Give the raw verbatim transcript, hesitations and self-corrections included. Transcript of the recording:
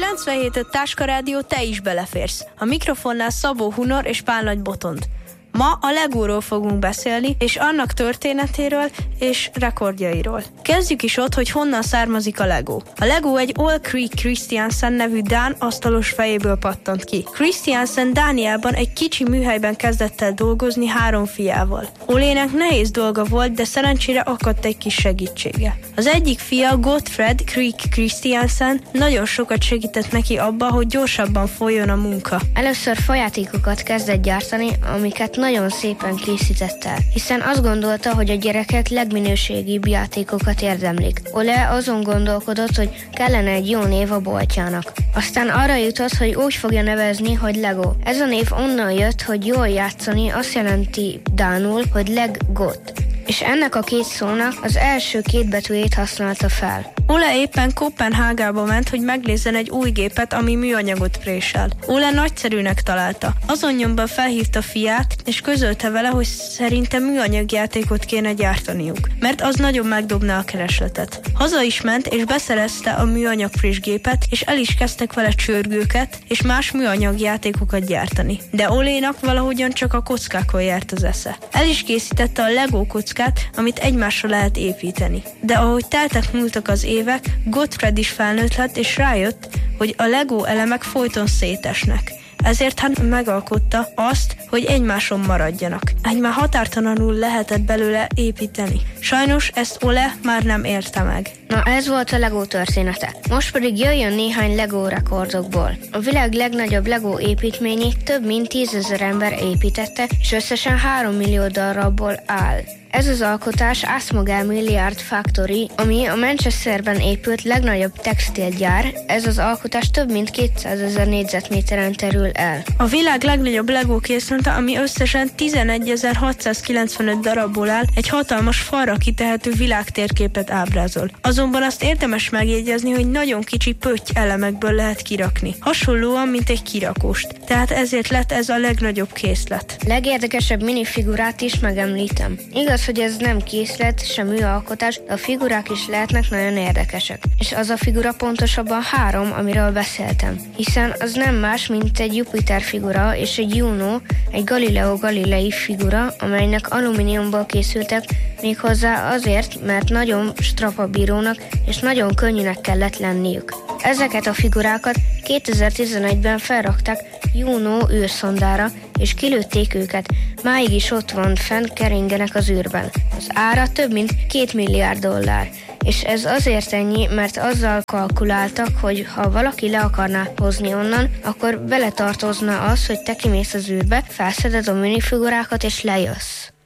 kilencvenhét öt Táska Rádió, te is beleférsz. A mikrofonnál Szabó Hunor és Pál Nagy Botond. Ma a Legóról fogunk beszélni, és annak történetéről és rekordjairól. Kezdjük is ott, hogy honnan származik a Lego. A Lego egy Ole Krieg Christiansen nevű dán asztalos fejéből pattant ki. Christiansen Dániában egy kicsi műhelyben kezdett el dolgozni három fiával. Olének nehéz dolga volt, de szerencsére akadt egy kis segítsége. Az egyik fia, Gottfred Krieg Christiansen, nagyon sokat segített neki abba, hogy gyorsabban folyjon a munka. Először fajátékokat kezdett gyártani, amiket nagyon szépen készített el, hiszen azt gondolta, hogy a gyerekek legminőségibb játékokat érdemlik. Ole azon gondolkodott, hogy kellene egy jó név a boltjának. Aztán arra jutott, hogy úgy fogja nevezni, hogy Lego. Ez a név onnan jött, hogy jól játszani azt jelenti dánul, hogy leggot. És ennek a két szónak az első két betűjét használta fel. Ole éppen Koppenhágába ment, hogy megnézzen egy új gépet, ami műanyagot présel. Ole nagyszerűnek találta. Azon nyomban felhívta fiát, és közölte vele, hogy szerinte műanyagjátékot kéne gyártaniuk, mert az nagyon megdobná a keresletet. Haza is ment, és beszerezte a műanyagprés gépet, és el is kezdtek vele csörgőket, és más műanyagjátékokat gyártani. De Olénak valahogyan csak a kockákon járt az esze. El is készítette a Lego kockát, amit egymásra lehet építeni. De ahogy teltek múltak az évek, Gottfred is felnőtt lett, és rájött, hogy a Lego elemek folyton szétesnek. Ezért hát megalkotta azt, hogy egymáson maradjanak. Egy már határtalanul lehetett belőle építeni. Sajnos ezt Ole már nem érte meg. Na, ez volt a Lego története. Most pedig jöjjön néhány Lego rekordokból. A világ legnagyobb Lego építményét több mint tízezer ember építette, és összesen három millió darabból áll. Ez az alkotás Asmodee Milliard Factory, ami a Manchesterben épült legnagyobb textilgyár. Ez az alkotás több mint kétszázezer négyzetméteren terül el. A világ legnagyobb Lego készlete, ami összesen tizenegyezer-hatszázkilencvenöt darabból áll, egy hatalmas falra kitehető világtérképet ábrázol. Azonban azt érdemes megjegyezni, hogy nagyon kicsi pötty elemekből lehet kirakni. Hasonlóan, mint egy kirakóst. Tehát ezért lett ez a legnagyobb készlet. Legérdekesebb minifigurát is megemlítem. Igaz, hogy ez nem készlet, sem műalkotás, de a figurák is lehetnek nagyon érdekesek. És az a figura pontosabban három, amiről beszéltem. Hiszen az nem más, mint egy Jupiter figura és egy Juno, egy Galileo Galilei figura, amelynek alumíniumból készültek, méghozzá azért, mert nagyon strapabírónak és nagyon könnyűnek kellett lenniük. Ezeket a figurákat kétezer-tizenegyben felrakták Juno űrszondára, és kilőtték őket. Máig is ott van fenn, keringenek az űrben. Az ára több mint két milliárd dollár. És ez azért ennyi, mert azzal kalkuláltak, hogy ha valaki le akarná hozni onnan, akkor beletartozna az, hogy te kimész az űrbe, felszeded a minifigurákat és lejössz.